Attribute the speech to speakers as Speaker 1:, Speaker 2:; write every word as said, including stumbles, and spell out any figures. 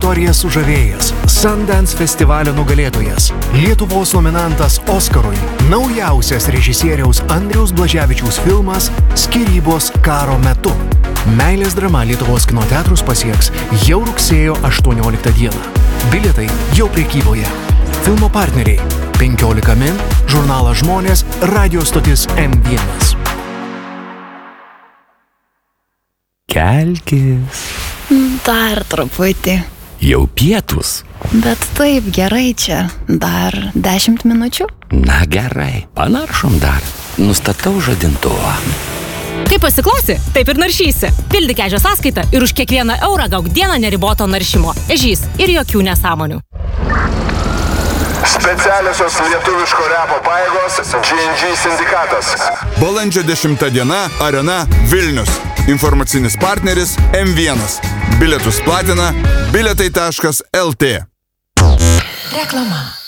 Speaker 1: istoriją sužavėjęs, Sundance festivalio nugalėtojas, Lietuvos nominantas Oskarui, naujausias režisieriaus Andriaus Blaževičiaus filmas Skyrybos karo metu. Meilės drama Lietuvos kino teatrus pasieks jau rugsėjo aštuonioliktą dieną. Bilietai jau prekyboje. Filmo partneriai penkiolika min, žurnalas Žmonės, radio stotis em vienas.
Speaker 2: Kelkis.
Speaker 3: Dar truputį.
Speaker 2: Jau pietus.
Speaker 3: Bet taip gerai čia. Dar dešimt minučių?
Speaker 2: Na gerai, panaršom dar. Nustatau žadintuvą.
Speaker 4: Kaip pasiklausi, taip ir naršysi. Pildyk ežio sąskaitą ir už kiekvieną eurą gauk dieną neriboto naršymo. Ežys ir jokių nesąmonių.
Speaker 5: Specialiosios lietuviško repo pajėgos dži en dži sindikatas.
Speaker 6: Balandžio dešimta diena, Arena, Vilnius. Informacinis partneris em vienas. Bilietus platina bilietai taškas el tė.
Speaker 7: Reklama.